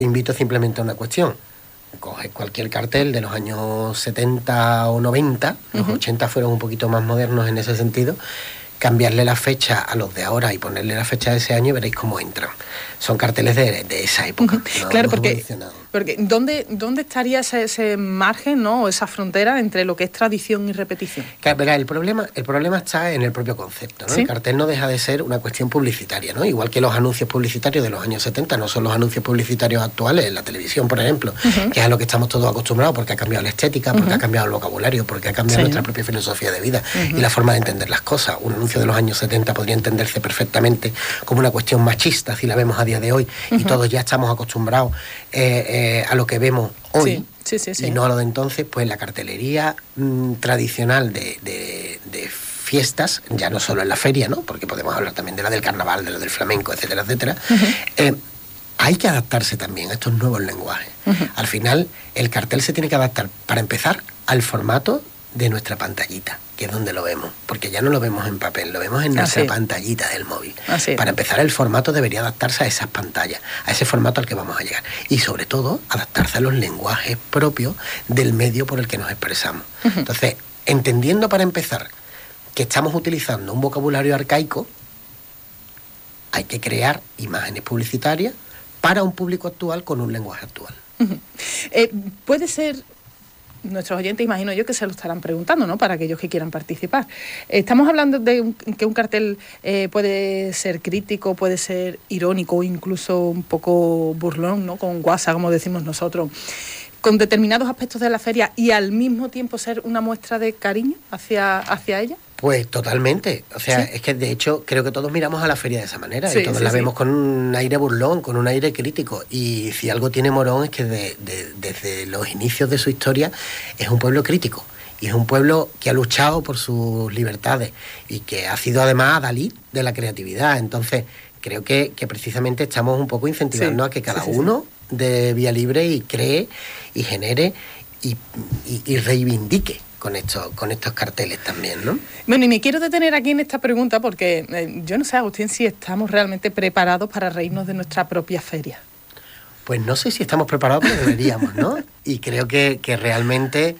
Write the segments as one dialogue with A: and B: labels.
A: invito simplemente a una cuestión. Coges cualquier cartel de los años 70 o 90, los 80 fueron un poquito más modernos en ese sentido, cambiarle la fecha a los de ahora y ponerle la fecha de ese año y veréis cómo entran. Son carteles de esa época. No,
B: claro, porque ¿dónde estaría ese margen, ¿no? O esa frontera entre lo que es tradición y repetición?
A: Claro, verá, el problema está en el propio concepto, ¿no? ¿Sí? El cartel no deja de ser una cuestión publicitaria, ¿no? Igual que los anuncios publicitarios de los años 70 no son los anuncios publicitarios actuales en la televisión, por ejemplo, que es a lo que estamos todos acostumbrados porque ha cambiado la estética, porque ha cambiado el vocabulario, porque ha cambiado nuestra propia filosofía de vida y la forma de entender las cosas. Un anuncio de los años 70 podría entenderse perfectamente como una cuestión machista si la vemos a día de hoy y todos ya estamos acostumbrados a lo que vemos hoy y no a lo de entonces. Pues la cartelería tradicional de fiestas, ya no solo en la feria, ¿no? Porque podemos hablar también de la del carnaval, de la del flamenco, etcétera, etcétera. Hay que adaptarse también a estos nuevos lenguajes. Al final, el cartel se tiene que adaptar, para empezar, al formato de nuestra pantallita, que es donde lo vemos, porque ya no lo vemos en papel, lo vemos en nuestra pantallita del móvil. Para empezar, el formato debería adaptarse a esas pantallas, a ese formato al que vamos a llegar, y sobre todo, adaptarse a los lenguajes propios del medio por el que nos expresamos. Entonces, entendiendo para empezar que estamos utilizando un vocabulario arcaico, hay que crear imágenes publicitarias para un público actual con un lenguaje actual.
B: Puede ser... Nuestros oyentes, imagino yo, que se lo estarán preguntando, ¿no? Para aquellos que quieran participar. Estamos hablando de que un cartel puede ser crítico, puede ser irónico o incluso un poco burlón, ¿no? Con guasa, como decimos nosotros, con determinados aspectos de la feria y al mismo tiempo ser una muestra de cariño hacia ella. Pues totalmente, o sea, es que de hecho creo que todos miramos a la feria de esa manera y todos la vemos con un aire burlón, con un aire crítico, y si algo tiene Morón es que desde los inicios de su historia es un pueblo crítico y es un pueblo que ha luchado por sus libertades y que ha sido además adalid de la creatividad. Entonces creo que precisamente estamos un poco incentivando a que cada uno de vía libre y cree y genere y reivindique con estos carteles también, ¿no? Bueno, y me quiero detener aquí en esta pregunta porque yo no sé, Agustín, si estamos realmente preparados para reírnos de nuestra propia feria. Pues no sé si estamos preparados, pero deberíamos, ¿no? Y creo que realmente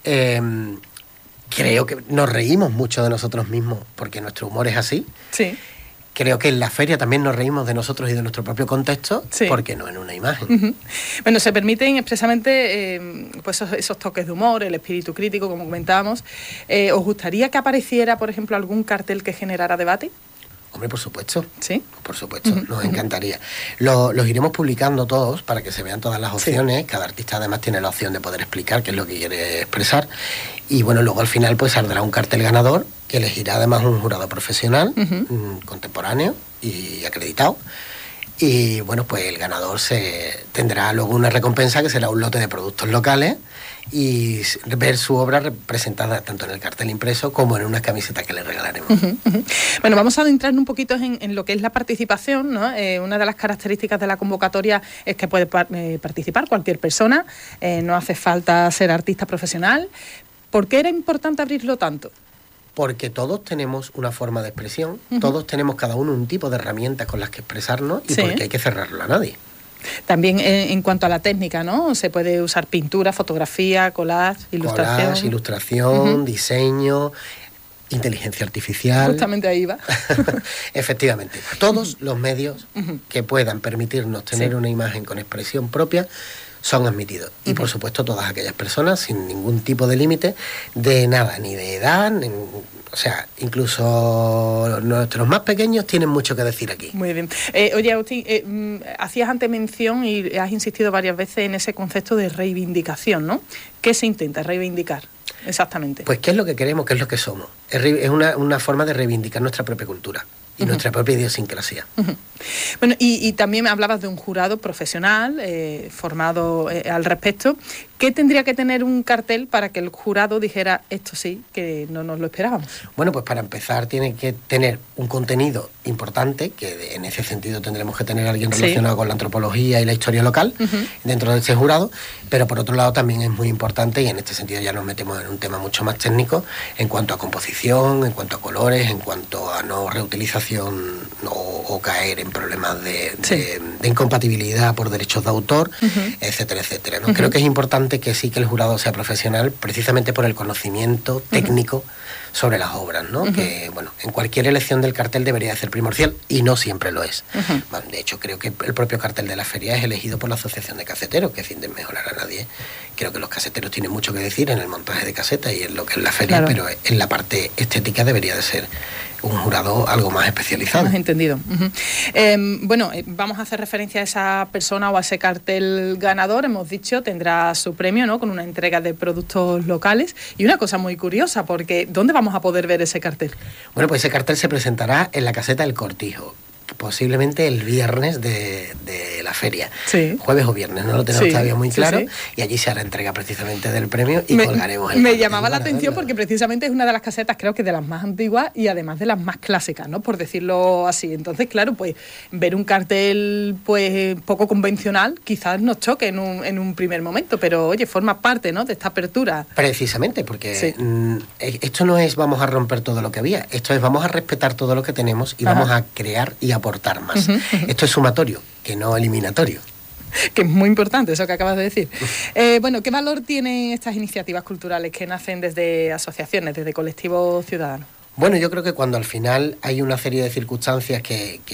B: creo que nos reímos mucho de nosotros mismos porque nuestro humor es así. Sí. Creo que en la feria también nos reímos de nosotros y de nuestro propio contexto, porque no en una imagen. Bueno, se permiten expresamente pues esos toques de humor, el espíritu crítico, como comentábamos. ¿Os gustaría que apareciera, por ejemplo, algún cartel que generara debate? Hombre, por supuesto. ¿Sí? Por supuesto, nos encantaría. Los iremos publicando todos para que se vean todas las opciones. Cada artista además tiene la opción de poder explicar qué es lo que quiere expresar. Y bueno, luego al final pues saldrá un cartel ganador que elegirá además un jurado profesional, contemporáneo y acreditado. Y bueno, pues el ganador tendrá luego una recompensa que será un lote de productos locales y ver su obra representada tanto en el cartel impreso como en unas camisetas que le regalaremos. Bueno, vamos a adentrarnos un poquito en lo que es la participación, ¿no? Una de las características de la convocatoria es que puede participar cualquier persona, no hace falta ser artista profesional. ¿Por qué era importante abrirlo tanto? Porque todos tenemos una forma de expresión, todos tenemos cada uno un tipo de herramientas con las que expresarnos y porque hay que cerrarlo a nadie. También en cuanto a la técnica, ¿no? Se puede usar pintura, fotografía, collage, ilustración, diseño, inteligencia artificial. Justamente ahí va. Efectivamente. Todos los medios que puedan permitirnos tener una imagen con expresión propia son admitidos. Y por supuesto todas aquellas personas sin ningún tipo de límite de nada, ni de edad, o sea, incluso nuestros más pequeños tienen mucho que decir aquí. Muy bien. Oye, Agustín, hacías antes mención y has insistido varias veces en ese concepto de reivindicación, ¿no? ¿Qué se intenta reivindicar exactamente? Pues qué es lo que queremos, qué es lo que somos. Es una forma de reivindicar nuestra propia cultura y nuestra propia idiosincrasia. Bueno, y también me hablabas de un jurado profesional formado al respecto. ¿Qué tendría que tener un cartel para que el jurado dijera esto sí, que no nos lo esperábamos? Bueno, pues para empezar tiene que tener un contenido importante, que en ese sentido tendremos que tener a alguien relacionado con la antropología y la historia local dentro de ese jurado, pero por otro lado también es muy importante, y en este sentido ya nos metemos en un tema mucho más técnico, en cuanto a composición, en cuanto a colores, en cuanto a no reutilización o caer en
A: problemas de incompatibilidad por derechos de autor, etcétera, etcétera, ¿no? Creo que es importante que sí que el jurado sea profesional, precisamente por el conocimiento técnico sobre las obras, ¿no? Que, bueno, en cualquier elección del cartel debería ser primordial y no siempre lo es. Bueno, de hecho, creo que el propio cartel de la feria es elegido por la Asociación de Caseteros, que sin desmejorar a nadie, creo que los caseteros tienen mucho que decir en el montaje de casetas y en lo que es la feria, pero en la parte estética debería de ser un jurado algo más especializado.
B: Más entendido. Vamos a hacer referencia a esa persona o a ese cartel ganador. Hemos dicho, tendrá su premio, ¿no?, con una entrega de productos locales. Y una cosa muy curiosa, porque ¿dónde vamos a poder ver ese cartel?
A: Bueno, pues ese cartel se presentará en la caseta del Cortijo, posiblemente el viernes de la feria, jueves o viernes, no lo tenemos todavía muy claro, y allí se hará entrega precisamente del premio y colgaremos el
B: Me llamaba la atención porque precisamente es una de las casetas, creo que de las más antiguas y además de las más clásicas, ¿no?, por decirlo así. Entonces, claro, pues ver un cartel pues poco convencional quizás nos choque en un primer momento, pero oye, forma parte, ¿no?, de esta apertura.
A: Precisamente, porque esto no es vamos a romper todo lo que había, esto es vamos a respetar todo lo que tenemos y vamos a crear y aportar más. Esto es sumatorio, que no eliminatorio.
B: Que es muy importante eso que acabas de decir. ¿Qué valor tienen estas iniciativas culturales que nacen desde asociaciones, desde colectivos ciudadanos?
A: Bueno, yo creo que cuando al final hay una serie de circunstancias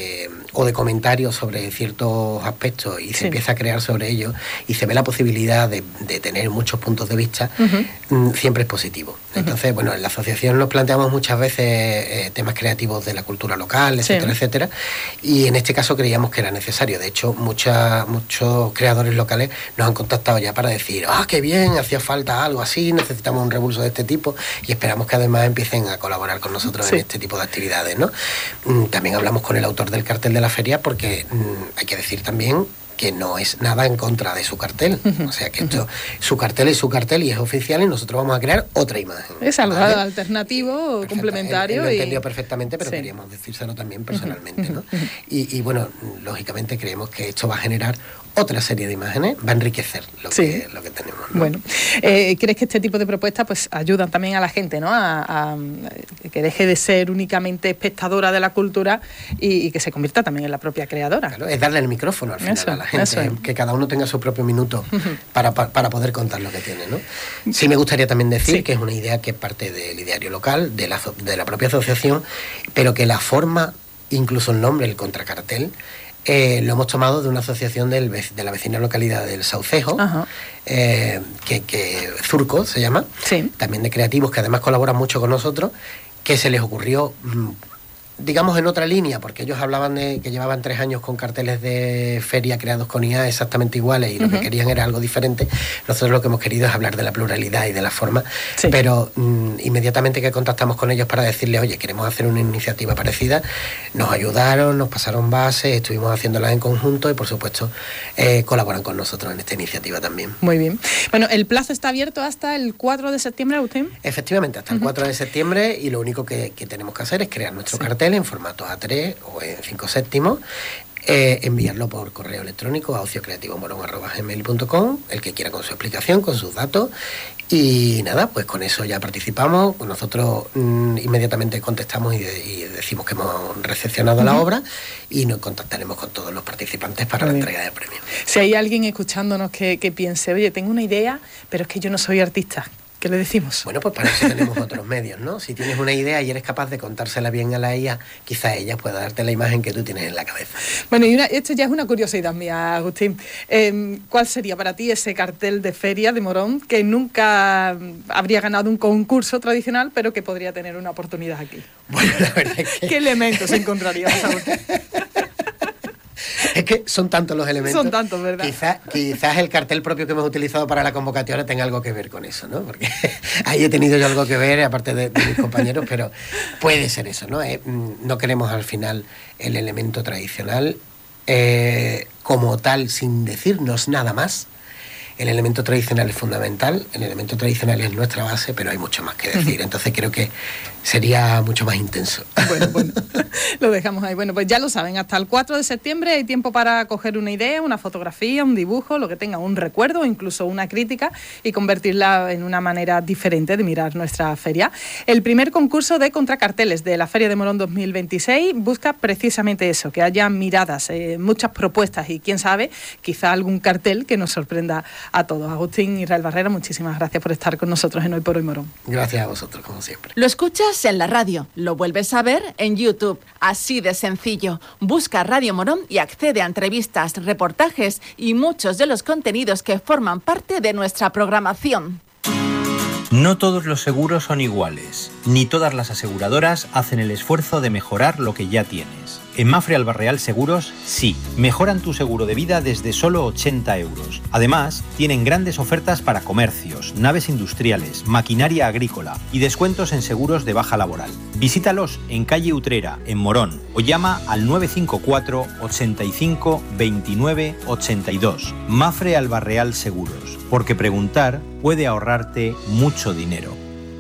A: o de comentarios sobre ciertos aspectos y se empieza a crear sobre ellos y se ve la posibilidad de tener muchos puntos de vista, siempre es positivo. Entonces, bueno, en la asociación nos planteamos muchas veces temas creativos de la cultura local, etcétera, etcétera, y en este caso creíamos que era necesario. De hecho, muchos creadores locales nos han contactado ya para decir, qué bien, hacía falta algo así, necesitamos un recurso de este tipo, y esperamos que además empiecen a colaborar con nosotros en este tipo de actividades, ¿no? También hablamos con el autor del cartel de la feria porque hay que decir también que no es nada en contra de su cartel. O sea, que su cartel es su cartel y es oficial y nosotros vamos a crear otra imagen.
B: Es algo alternativo, complementario.
A: Él lo entendió perfectamente, pero queríamos decírselo también personalmente, ¿no? Y bueno, lógicamente creemos que esto va a generar otra serie de imágenes, va a enriquecer lo que tenemos, ¿no?
B: Bueno, ¿crees que este tipo de propuestas pues ayudan también a la gente, ¿no?, a que deje de ser únicamente espectadora de la cultura y que se convierta también en la propia creadora?
A: Claro, es darle el micrófono al final a la gente, que cada uno tenga su propio minuto para poder contar lo que tiene, ¿no? Sí me gustaría también decir que es una idea que parte del ideario local, de la propia asociación, pero que la forma, incluso el nombre, el contracartel, lo hemos tomado de una asociación de la vecina localidad del Saucejo, que Zurco se llama, también de creativos, que además colaboran mucho con nosotros, que se les ocurrió, digamos, en otra línea, porque ellos hablaban de que llevaban 3 años con carteles de feria creados con IA exactamente iguales y lo que querían era algo diferente. Nosotros lo que hemos querido es hablar de la pluralidad y de la forma, pero inmediatamente que contactamos con ellos para decirles, oye, queremos hacer una iniciativa parecida, nos ayudaron, nos pasaron bases, estuvimos haciéndolas en conjunto y, por supuesto, colaboran con nosotros en esta iniciativa también.
B: Muy bien. Bueno, ¿el plazo está abierto hasta el 4 de septiembre, Agustín?
A: Efectivamente, hasta el 4 de septiembre, y lo único que tenemos que hacer es crear nuestro cartel en formato A3 o en 5/7, enviarlo por correo electrónico a ociocreativomorón@gmail.com, el que quiera, con su explicación, con sus datos, y nada, pues con eso ya participamos. Pues nosotros inmediatamente contestamos y decimos que hemos recepcionado la obra y nos contactaremos con todos los participantes para la entrega del premio.
B: Si hay alguien escuchándonos que piense, oye, tengo una idea, pero es que yo no soy artista, ¿qué le decimos?
A: Bueno, pues para eso tenemos otros medios, ¿no? Si tienes una idea y eres capaz de contársela bien a la IA, quizá ella pueda darte la imagen que tú tienes en la cabeza.
B: Bueno, y esto ya es una curiosidad mía, Agustín. ¿Cuál sería para ti ese cartel de feria de Morón que nunca habría ganado un concurso tradicional, pero que podría tener una oportunidad aquí?
A: Bueno, la verdad es que...
B: ¿Qué elementos encontraríamos, Agustín?
A: Es que son tantos los elementos.
B: Son tantos, ¿verdad?
A: Quizás el cartel propio que hemos utilizado para la convocatoria tenga algo que ver con eso, ¿no? Porque ahí he tenido yo algo que ver, aparte de mis compañeros, pero puede ser eso, ¿no? No queremos al final el elemento tradicional como tal, sin decirnos nada más. el elemento tradicional es fundamental, el elemento tradicional es nuestra base, pero hay mucho más que decir. Entonces creo que sería mucho más intenso.
B: Bueno, lo dejamos ahí. Bueno, pues ya lo saben, hasta el 4 de septiembre hay tiempo para coger una idea, una fotografía, un dibujo, lo que tenga, un recuerdo, incluso una crítica, y convertirla en una manera diferente de mirar nuestra feria. El primer concurso de contracarteles de la Feria de Morón 2026 busca precisamente eso, que haya miradas, muchas propuestas y, quién sabe, quizá algún cartel que nos sorprenda a todos. Agustín Israel Barrera, muchísimas gracias por estar con nosotros en Hoy por Hoy Morón.
A: Gracias a vosotros, como siempre.
C: Lo escuchas en la radio, lo vuelves a ver en YouTube, así de sencillo. Busca Radio Morón y accede a entrevistas, reportajes y muchos de los contenidos que forman parte de nuestra programación.
D: No todos los seguros son iguales, ni todas las aseguradoras hacen el esfuerzo de mejorar lo que ya tienes. En Mapfre Alba Real Seguros, sí, mejoran tu seguro de vida desde solo 80 euros. Además, tienen grandes ofertas para comercios, naves industriales, maquinaria agrícola y descuentos en seguros de baja laboral. Visítalos en calle Utrera, en Morón, o llama al 954 85 29 82. Mapfre Alba Real Seguros, porque preguntar puede ahorrarte mucho dinero.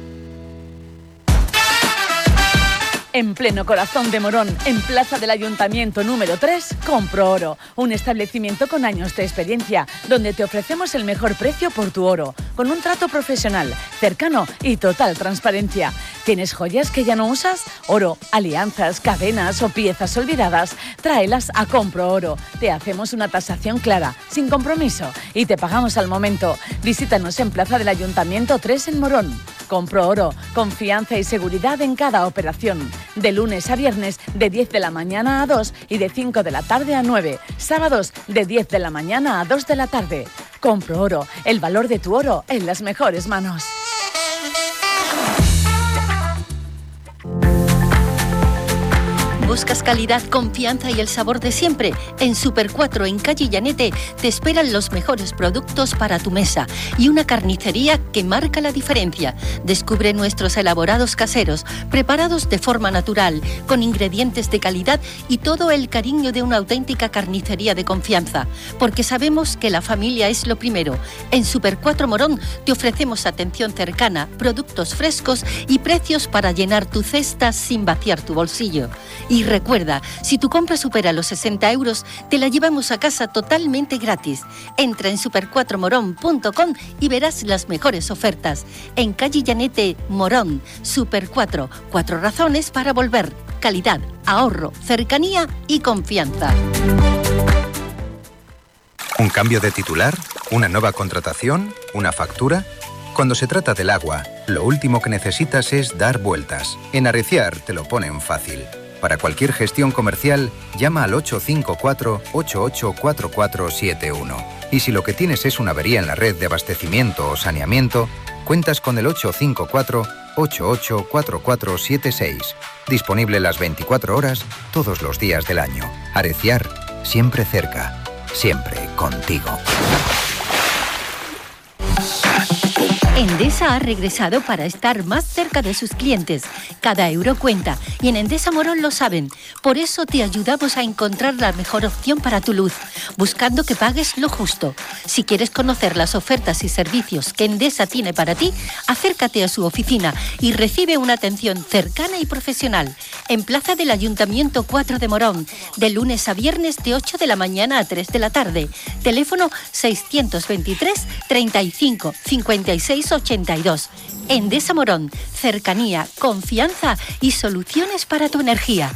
C: En pleno corazón de Morón, en Plaza del Ayuntamiento número 3, Compro Oro, un establecimiento con años de experiencia, donde te ofrecemos el mejor precio por tu oro, con un trato profesional, cercano y total transparencia. ¿Tienes joyas que ya no usas? Oro, alianzas, cadenas o piezas olvidadas, tráelas a Compro Oro. Te hacemos una tasación clara, sin compromiso, y te pagamos al momento. Visítanos en Plaza del Ayuntamiento 3 en Morón. Compro Oro, confianza y seguridad en cada operación. De lunes a viernes, de 10 de la mañana a 2 y de 5 de la tarde a 9. Sábados, de 10 de la mañana a 2 de la tarde. Compro Oro, el valor de tu oro en las mejores manos.
E: ¿Buscas calidad, confianza y el sabor de siempre? En Super 4 en calle Llanete te esperan los mejores productos para tu mesa y una carnicería que marca la diferencia. Descubre nuestros elaborados caseros, preparados de forma natural, con ingredientes de calidad y todo el cariño de una auténtica carnicería de confianza, porque sabemos que la familia es lo primero. En Super 4 Morón te ofrecemos atención cercana, productos frescos y precios para llenar tu cesta sin vaciar tu bolsillo. Y recuerda, si tu compra supera los 60 euros, te la llevamos a casa totalmente gratis. Entra en super4morón.com y verás las mejores ofertas. En calle Llanete, Morón, Super 4. 4 razones para volver. Calidad, ahorro, cercanía y confianza.
F: ¿Un cambio de titular? ¿Una nueva contratación? ¿Una factura? Cuando se trata del agua, lo último que necesitas es dar vueltas. En Arreciar te lo ponen fácil. Para cualquier gestión comercial, llama al 854-884471. Y si lo que tienes es una avería en la red de abastecimiento o saneamiento, cuentas con el 854-884476. Disponible las 24 horas, todos los días del año. Arreciar, siempre cerca, siempre contigo.
E: Endesa ha regresado para estar más cerca de sus clientes. Cada euro cuenta y en Endesa Morón lo saben. Por eso te ayudamos a encontrar la mejor opción para tu luz, buscando que pagues lo justo. Si quieres conocer las ofertas y servicios que Endesa tiene para ti, acércate a su oficina y recibe una atención cercana y profesional. En Plaza del Ayuntamiento 4 de Morón, de lunes a viernes de 8 de la mañana a 3 de la tarde. Teléfono 623 35 56 82. Endesa Morón, cercanía, confianza y soluciones para tu energía.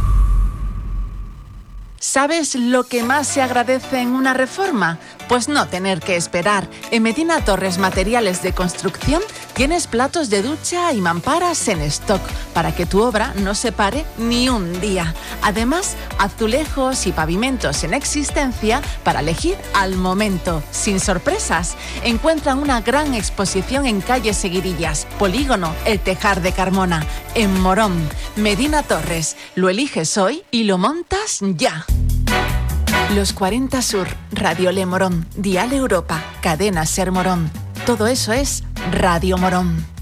C: ¿Sabes lo que más se agradece en una reforma? Pues no tener que esperar. En Medina Torres Materiales de Construcción tienes platos de ducha y mamparas en stock para que tu obra no se pare ni un día. Además, azulejos y pavimentos en existencia para elegir al momento, sin sorpresas. Encuentran una gran exposición en calle Seguirillas, Polígono El Tejar de Carmona, en Morón. Medina Torres, lo eliges hoy y lo montas ya. Los 40 Sur, Radio Le Morón, Dial Europa, Cadena Ser Morón. Todo eso es Radio Morón.